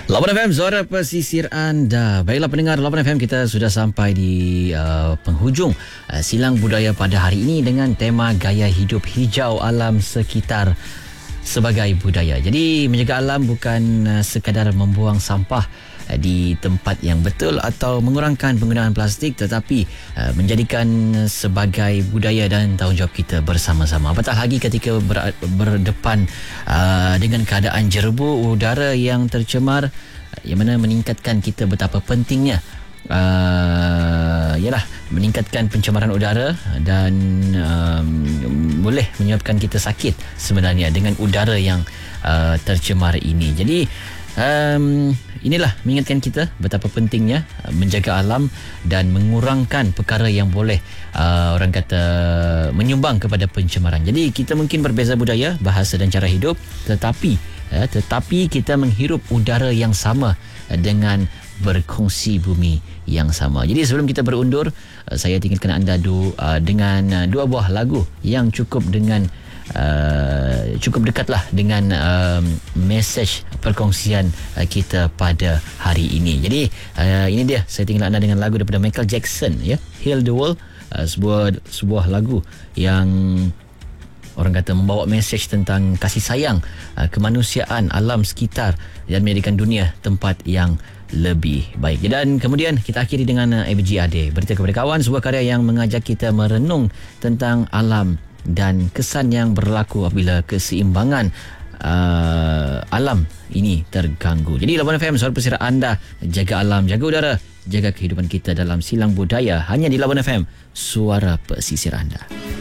Lawan FM, suara pesisir anda. Baiklah pendengar Lawan FM, kita sudah sampai di penghujung Silang Budaya pada hari ini dengan tema gaya hidup hijau alam sekitar sebagai budaya. Jadi menjaga alam bukan sekadar membuang sampah di tempat yang betul atau mengurangkan penggunaan plastik, tetapi menjadikan sebagai budaya dan tanggungjawab kita bersama-sama. Apatah lagi ketika berdepan dengan keadaan jerebu udara yang tercemar, yang mana meningkatkan kita betapa pentingnya ialah meningkatkan pencemaran udara dan boleh menyebabkan kita sakit sebenarnya dengan udara yang tercemar ini. Jadi inilah mengingatkan kita betapa pentingnya menjaga alam dan mengurangkan perkara yang boleh orang kata menyumbang kepada pencemaran. Jadi kita mungkin berbeza budaya, bahasa dan cara hidup, tetapi kita menghirup udara yang sama dengan berkongsi bumi yang sama. Jadi sebelum kita berundur, saya tinggalkan anda dengan dua buah lagu yang cukup dekatlah dengan mesej perkongsian kita pada hari ini. Jadi ini dia, saya tinggal anda dengan lagu daripada Michael Jackson, ya, Heal the World, sebuah lagu yang orang kata membawa mesej tentang kasih sayang, kemanusiaan, alam sekitar dan menjadikan dunia tempat yang lebih baik. Dan kemudian kita akhiri dengan ABGAD, Berita Kepada Kawan, sebuah karya yang mengajak kita merenung tentang alam dan kesan yang berlaku apabila keseimbangan alam ini terganggu. Jadi Lawan FM, suara pesisir anda, jaga alam, jaga udara, jaga kehidupan kita dalam Silang Budaya, hanya di Lawan FM, suara pesisir anda.